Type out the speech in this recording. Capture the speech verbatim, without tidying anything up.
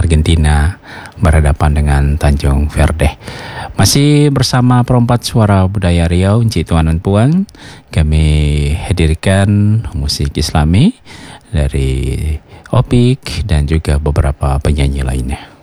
Argentina berhadapan dengan Tanjung Verde. Masih bersama Perompat Suara Budaya Riau, Encik Tuan dan Puan, kami hadirkan musik Islami dari Opik dan juga beberapa penyanyi lainnya.